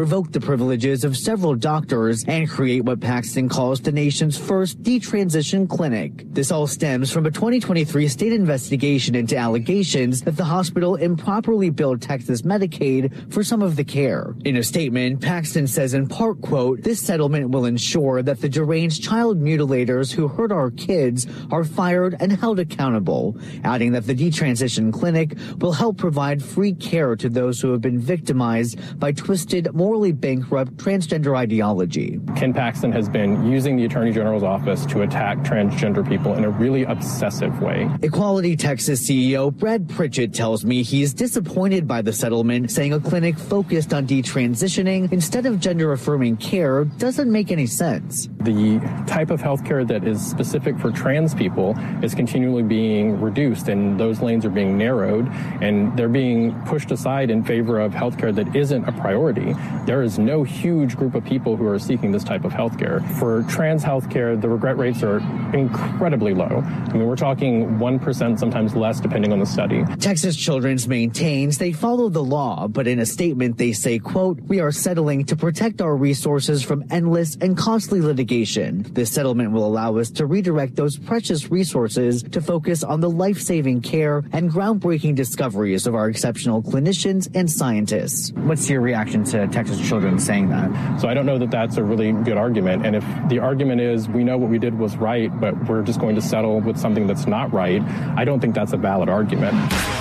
revoke the privileges of several doctors and create what Paxton calls the nation's first detransition clinic. This all stems from a 2023 state investigation into allegations that the hospital improperly billed Texas Medicaid for some of the care. In a statement, Paxton says in part, quote, "This settlement will ensure that the deranged child mutilators who hurt our kids are fired and held accountable," adding that the detransition clinic will help provide free care to those who have been victimized by twisted, morally bankrupt transgender ideology. Ken Paxton has been using the Attorney General's office to attack transgender people in a really obsessive way. Equality Texas CEO Brad Pritchett tells me he's disappointed by the settlement, saying a clinic focused on detransitioning instead of gender-affirming care doesn't make any sense. The type of health care that is specific for trans people is continually being reduced, and those lanes are being narrowed, and they're being pushed aside in favor of health care that isn't a priority. There is no huge group of people who are seeking this type of health care. For trans health care, the regret rates are incredibly low. I mean, we're talking 1%, sometimes less, depending on the study. Texas Children's maintains they follow the law, but in a statement they say, quote, "We are settling to protect our resources from endless and costly litigation. This settlement will allow us to redirect those precious resources to focus on the life-saving care and groundbreaking discoveries of our exceptional clinicians and scientists." What's your reaction to Texas Children saying that? So I don't know that that's a really good argument. And if the argument is we know what we did was right, but we're just going to settle with something that's not right, I don't think that's a valid argument.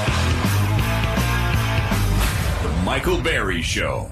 The Michael Berry Show.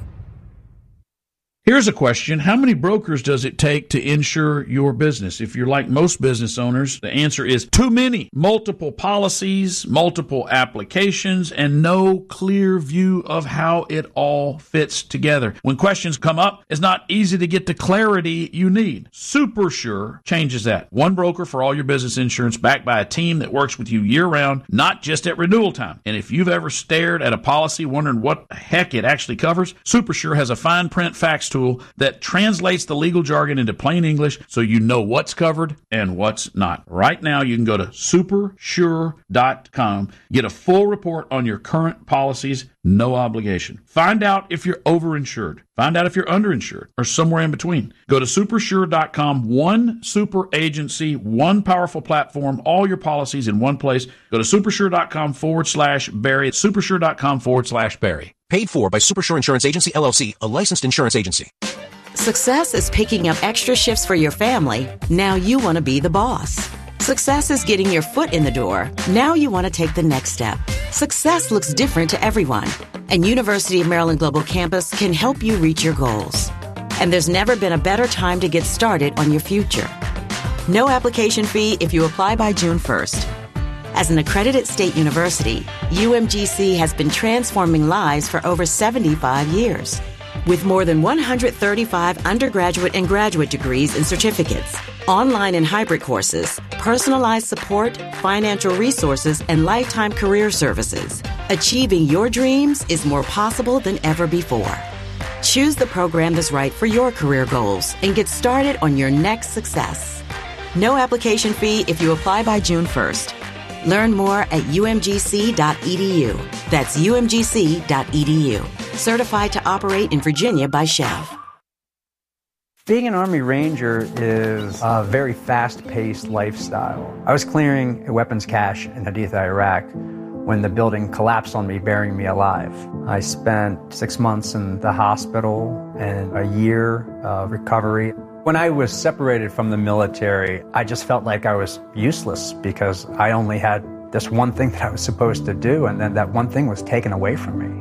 Here's a question. How many brokers does it take to insure your business? If you're like most business owners, the answer is too many. Multiple policies, multiple applications, and no clear view of how it all fits together. When questions come up, it's not easy to get the clarity you need. SuperSure changes that. One broker for all your business insurance, backed by a team that works with you year-round, not just at renewal time. And if you've ever stared at a policy wondering what the heck it actually covers, SuperSure has a fine print facts tool that translates the legal jargon into plain English so you know what's covered and what's not. Right now, you can go to supersure.com, get a full report on your current policies, no obligation. Find out if you're overinsured. Find out if you're underinsured or somewhere in between. Go to supersure.com, one super agency, one powerful platform, all your policies in one place. Go to supersure.com/Barry, supersure.com/Barry. Paid for by Supersure Insurance Agency, LLC, a licensed insurance agency. Success is picking up extra shifts for your family. Now you want to be the boss. Success is getting your foot in the door. Now you want to take the next step. Success looks different to everyone, and University of Maryland Global Campus can help you reach your goals. And there's never been a better time to get started on your future. No application fee if you apply by June 1st. As an accredited state university, UMGC has been transforming lives for over 75 years. With more than 135 undergraduate and graduate degrees and certificates, online and hybrid courses, personalized support, financial resources, and lifetime career services, achieving your dreams is more possible than ever before. Choose the program that's right for your career goals and get started on your next success. No application fee if you apply by June 1st. Learn more at umgc.edu. That's umgc.edu. Certified to operate in Virginia by Chev. Being an Army Ranger is a very fast-paced lifestyle. I was clearing a weapons cache in Haditha, Iraq, when the building collapsed on me, burying me alive. I spent 6 months in the hospital and a year of recovery. When I was separated from the military, I just felt like I was useless because I only had this one thing that I was supposed to do, and then that one thing was taken away from me.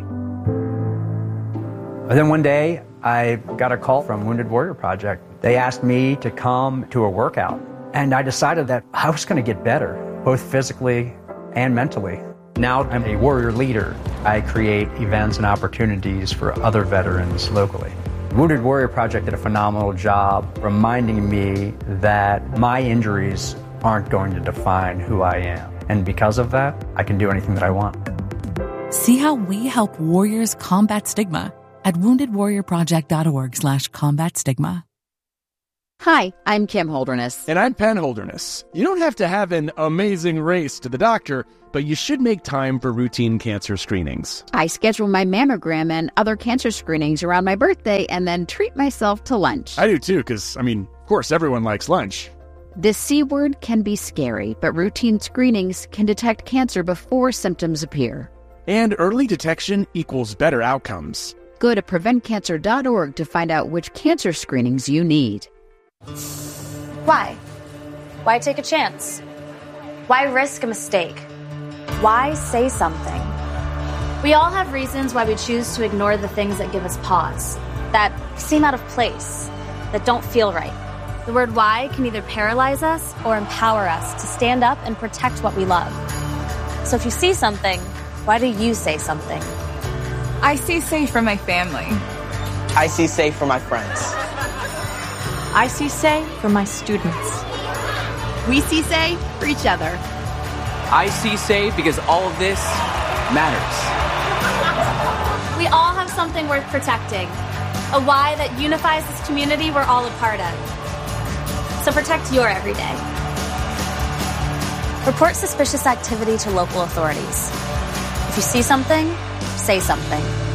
And then one day, I got a call from Wounded Warrior Project. They asked me to come to a workout, and I decided that I was going to get better, both physically and mentally. Now I'm a warrior leader. I create events and opportunities for other veterans locally. Wounded Warrior Project did a phenomenal job reminding me that my injuries aren't going to define who I am. And because of that, I can do anything that I want. See how we help warriors combat stigma at woundedwarriorproject.org/combat stigma. Hi, I'm Kim Holderness. And I'm Penn Holderness. You don't have to have an amazing race to the doctor, but you should make time for routine cancer screenings. I schedule my mammogram and other cancer screenings around my birthday and then treat myself to lunch. I do too, because, of course, everyone likes lunch. The C word can be scary, but routine screenings can detect cancer before symptoms appear. And early detection equals better outcomes. Go to preventcancer.org to find out which cancer screenings you need. Why? Why take a chance? Why risk a mistake? Why say something? We all have reasons why we choose to ignore the things that give us pause, that seem out of place, that don't feel right. The word why can either paralyze us or empower us to stand up and protect what we love. So if you see something, why do you say something? I see safe for my family. I see safe for my friends. I see say for my students. We see say for each other. I see say because all of this matters. We all have something worth protecting. A why that unifies this community we're all a part of. So protect your everyday. Report suspicious activity to local authorities. If you see something, say something.